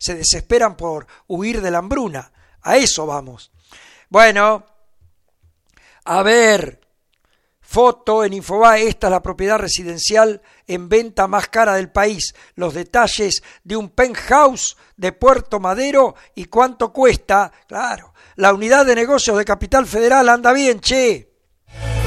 se desesperan por huir de la hambruna. A eso vamos. Bueno, a ver, foto en Infobae, esta es la propiedad residencial en venta más cara del país. Los detalles de un penthouse de Puerto Madero y cuánto cuesta. Claro, la unidad de negocios de Capital Federal anda bien, che.